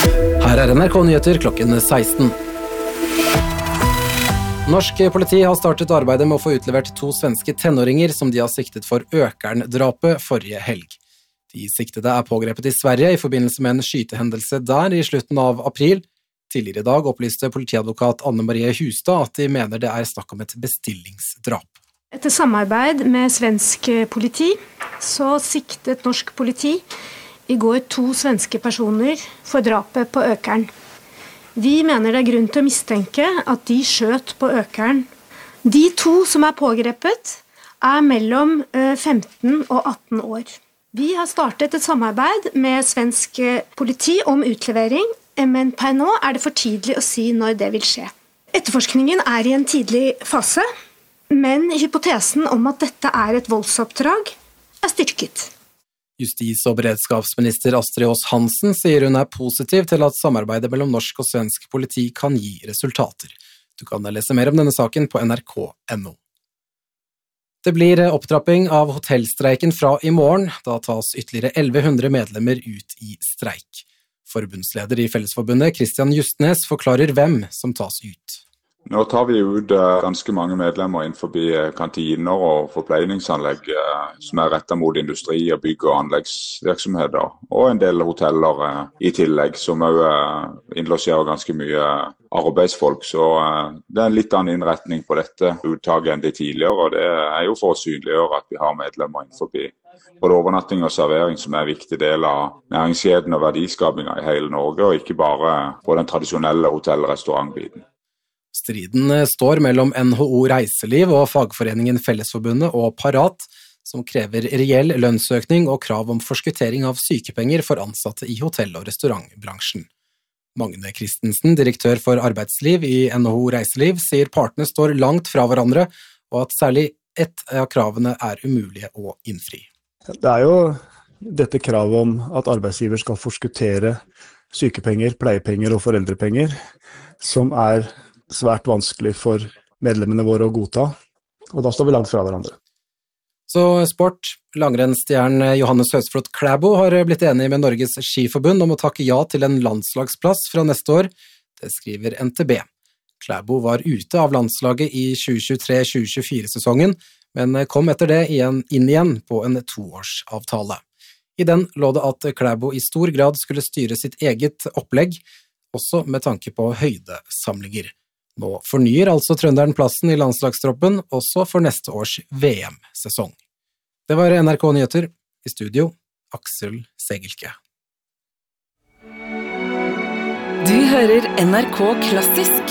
Her NRK Nyheter klokken 16. Norsk politi har startet arbeidet med å få utlevert 2 svenske tenåringer som de har siktet for Økern-drapet forrige helg. De siktede pågrepet i Sverige i forbindelse med en skytehendelse der i slutten av april. Tidligere i dag opplyste politiadvokat Anne Marie Hustad at de mener det snakk om et bestillingsdrap. Etter samarbeid med svensk politi så siktet norsk politi i går 2 svenske personer for drapet på Økern. Vi mener det grunn til å mistenke at de skjøt på Økern. De 2 som pågrepet mellom 15 og 18 år. Vi har startet et samarbeid med svensk politi om utlevering, men per nå det for tidlig å si når det vil skje. Etterforskningen i en tidlig fase, men hypotesen om at dette et voldsoppdrag styrket. Justis- og beredskapsminister Astrid Aas Hansen sier hun positiv til at samarbeidet mellom norsk og svensk politi kan gi resultater. Du kan lese mer om denne saken på nrk.no. Det blir opptrapping av hotellstreiken fra i morgen, da tas ytterligere 1100 medlemmer ut i streik. Forbundsleder i Fellesforbundet, Christian Justnes, forklarer hvem som tas ut. Nå tar vi ut ganske mange medlemmer innenfor kantiner og forpleiningsanlegg som rettet mot industri og bygg- og anleggsvirksomheter, og en del hoteller i tillegg, som også innlosjerer ganske mye arbeidsfolk. Så det en litt annen innretning på dette uttaket enn de tidligere, og det jo for å synliggjøre at vi har medlemmer innenfor både overnatting og servering, som en viktig del av næringskjeden og verdiskapingen i hele Norge, og ikke bare på den tradisjonelle hotell- og restaurantbiten. Striden står mellom NHO Reiseliv og fagforeningen Fellesforbundet og Parat, som krever reell lønnsøkning og krav om forskuttering av sykepenger for ansatte i hotell- og restaurantbransjen. Magne Christensen, direktør for arbeidsliv i NHO Reiseliv, sier partene står langt fra hverandre, og at særlig ett av kravene umulige å innfri. Det jo dette kravet om at arbeidsgiver skal forskuttere sykepenger, pleiepenger og foreldrepenger, som svært vanskelig for medlemmene våre å godta, og da står vi langt fra hverandre. Så sport. Langrennsstjernen Johannes Høsflot Klæbo har blitt enig med Norges Skiforbund om å takke ja til en landslagsplass fra neste år. Det skriver NTB. Klæbo var ute av landslaget i 2023-2024-sesongen, men kom etter det inn igjen på en 2-årsavtale. I den lå det at Klæbo i stor grad skulle styre sitt eget opplegg, også med tanke på høydesamlinger. Nå fornyer altså trønderen plassen i landslagstroppen, også for neste års VM-sesong. Det var NRK Nyheter. I studio, Aksel Segelke. Du hører NRK Klassisk